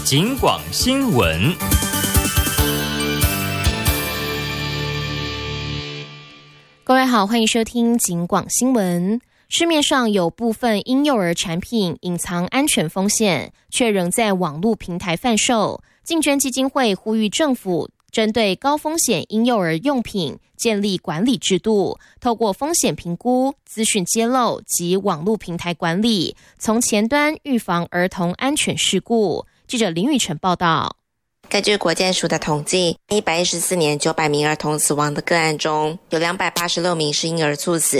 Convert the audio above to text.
警广新闻。 各位好，欢迎收听警广新闻。市面上有部分婴幼儿产品隐藏安全风险，却仍在网络平台贩售。竞捐基金会呼吁政府针对高风险婴幼儿用品建立管理制度，透过风险评估、资讯揭露及网络平台管理，从前端预防儿童安全事故。记者林宇晨报道。 根据国健署的统计，114年900名儿童死亡的个案中，有286名是婴儿猝死，